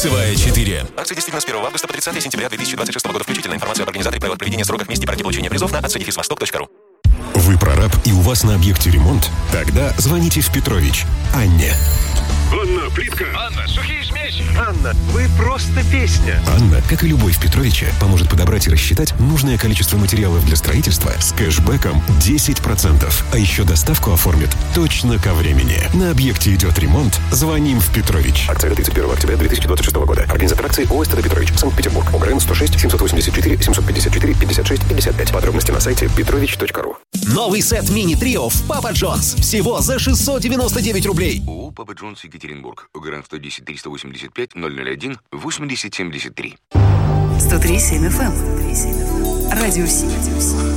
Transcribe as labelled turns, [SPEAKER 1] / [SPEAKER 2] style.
[SPEAKER 1] Кольцевая 4.
[SPEAKER 2] Акция действительно с 1 августа по 30 сентября 2026 года включительно. Информацию об организаторе, правил проведения, сроках, месте и порядке получения призов на acция-восток.ру.
[SPEAKER 1] Вы прораб и у вас на объекте ремонт? Тогда звоните в Петрович Анне.
[SPEAKER 3] Анна, плитка.
[SPEAKER 4] Анна, сухие смеси.
[SPEAKER 3] Анна, вы просто песня.
[SPEAKER 1] Анна, как и любой в Петровиче, поможет подобрать и рассчитать нужное количество материалов для строительства с кэшбэком 10%. А еще доставку оформит точно ко времени. На объекте идет ремонт, звоним в Петрович.
[SPEAKER 5] Акция до 31 октября 2026 года. Организатор акции ООО «СТД Петрович», Санкт-Петербург. ОГРН 106 784 754 56 55. Подробности на сайте petrovich.ru.
[SPEAKER 6] Новый сет мини-трио в Папа Джонс. Всего за 699 рублей.
[SPEAKER 7] ООО «Папа Джонс», Екатеринбург. ОГРН 110 385 001 8073.
[SPEAKER 8] 103.7 FM. Радио Си.